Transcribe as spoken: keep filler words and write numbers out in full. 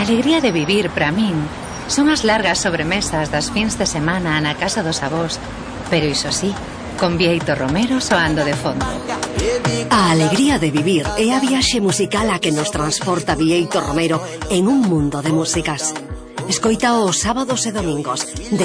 alegría de vivir para min son as largas sobremesas das fins de semana na casa dos avós, pero iso sí, con Bieito Romero soando de fondo. A alegría de vivir é a viaxe musical a que nos transporta Bieito Romero en un mundo de músicas. Escoita os sábados e domingos